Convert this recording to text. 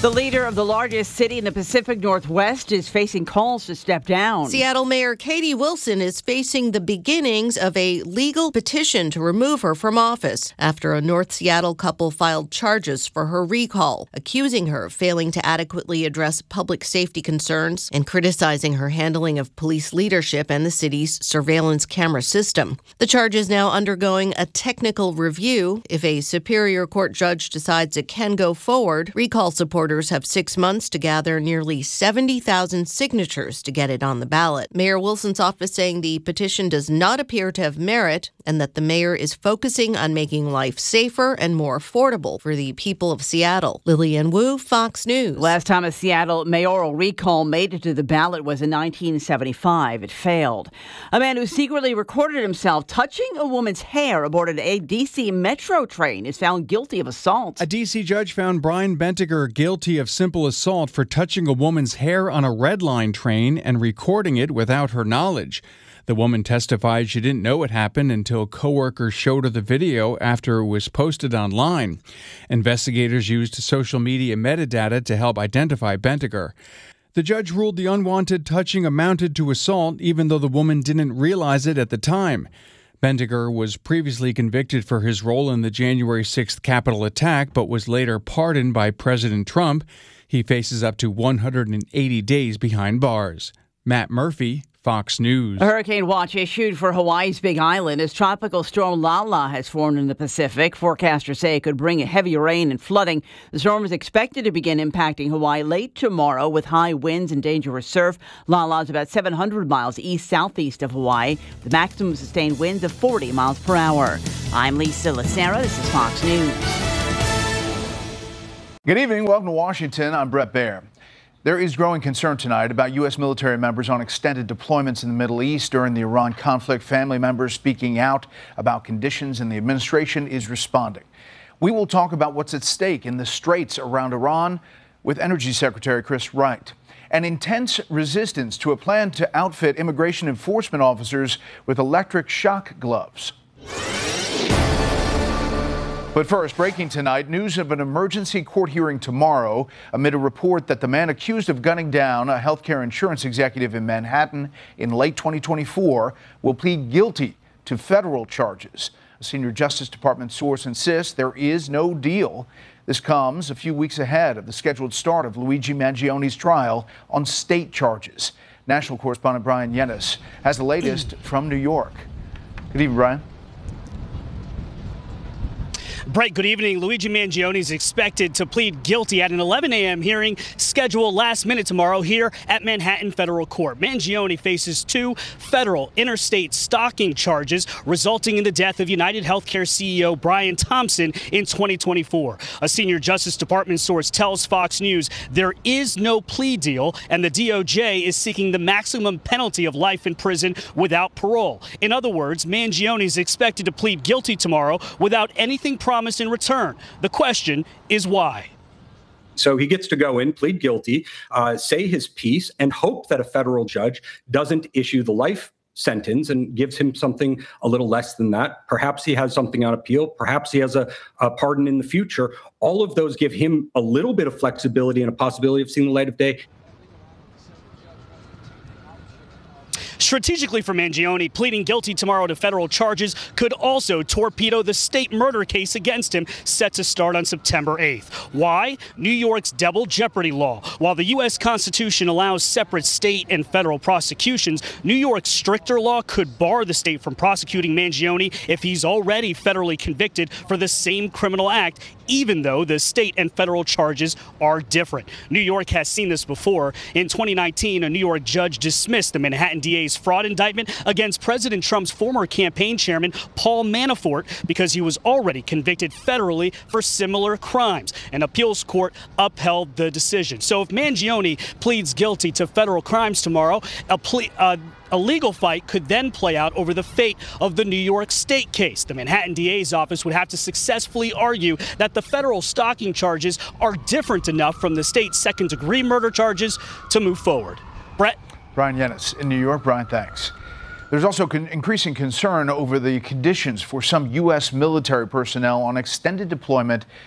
The leader of the largest city in the Pacific Northwest is facing calls to step down. Seattle Mayor Katie Wilson is facing the beginnings of a legal petition to remove her from office after a North Seattle couple filed charges for her recall, accusing her of failing to adequately address public safety concerns and criticizing her handling of police leadership and the city's surveillance camera system. The charge is now undergoing a technical review. If a Superior Court judge decides it can go forward, recall supporters have 6 months to gather nearly 70,000 signatures to get it on the ballot. Mayor Wilson's office saying the petition does not appear to have merit and that the mayor is focusing on making life safer and more affordable for the people of Seattle. Lillian Wu, Fox News. Last time a Seattle mayoral recall made it to the ballot was in 1975. It failed. A man who secretly recorded himself touching a woman's hair aboard a D.C. Metro train is found guilty of assault. A D.C. judge found Brian Bentiger guilty of simple assault for touching a woman's hair on a Red Line train and recording it without her knowledge. The woman testified she didn't know it happened until coworkers showed her the video after it was posted online. Investigators used social media metadata to help identify Bentiger. The judge ruled the unwanted touching amounted to assault, even though the woman didn't realize it at the time. Bentiger was previously convicted for his role in the January 6th Capitol attack, but was later pardoned by President Trump. He faces up to 180 days behind bars. Matt Murphy, Fox News. A hurricane watch issued for Hawaii's Big Island as tropical storm Lala has formed in the Pacific. Forecasters say it could bring heavy rain and flooding. The storm is expected to begin impacting Hawaii late tomorrow with high winds and dangerous surf. Lala is about 700 miles east-southeast of Hawaii, with maximum sustained winds of 40 miles per hour. I'm Lisa Lacera. This is Fox News. Good evening. Welcome to Washington. I'm Brett Baer. There is growing concern tonight about U.S. military members on extended deployments in the Middle East during the Iran conflict. Family members speaking out about conditions, and the administration is responding. We will talk about what's at stake in the straits around Iran with Energy Secretary Chris Wright. An intense resistance to a plan to outfit immigration enforcement officers with electric shock gloves. But first, breaking tonight, news of an emergency court hearing tomorrow amid a report that the man accused of gunning down a healthcare insurance executive in Manhattan in late 2024 will plead guilty to federal charges. A senior Justice Department source insists there is no deal. This comes a few weeks ahead of the scheduled start of Luigi Mangione's trial on state charges. National correspondent Brian Yennis has the latest from New York. Good evening, Brian. Brett, good evening. Luigi Mangione is expected to plead guilty at an 11 a.m. hearing scheduled last minute tomorrow here at Manhattan Federal Court. Mangione faces 2 federal interstate stalking charges resulting in the death of United Healthcare CEO Brian Thompson in 2024. A senior Justice Department source tells Fox News there is no plea deal and the DOJ is seeking the maximum penalty of life in prison without parole. In other words, Mangione is expected to plead guilty tomorrow without anything promised in return. The question is why? So he gets to go in, plead guilty, say his piece, and hope that a federal judge doesn't issue the life sentence and gives him something a little less than that. Perhaps he has something on appeal. Perhaps he has a pardon in the future. All of those give him a little bit of flexibility and a possibility of seeing the light of day. Strategically for Mangione, pleading guilty tomorrow to federal charges could also torpedo the state murder case against him set to start on September 8th. Why? New York's double jeopardy law. While the U.S. Constitution allows separate state and federal prosecutions, New York's stricter law could bar the state from prosecuting Mangione if he's already federally convicted for the same criminal act, even though the state and federal charges are different. New York has seen this before. In 2019, a New York judge dismissed the Manhattan DA's fraud indictment against President Trump's former campaign chairman, Paul Manafort, because he was already convicted federally for similar crimes. An appeals court upheld the decision. So if Mangione pleads guilty to federal crimes tomorrow, a legal fight could then play out over the fate of the New York State case. The Manhattan DA's office would have to successfully argue that the federal stalking charges are different enough from the state's second-degree murder charges to move forward. Brett? Brian Yennis in New York. Brian, thanks. There's also increasing concern over the conditions for some U.S. military personnel on extended deployment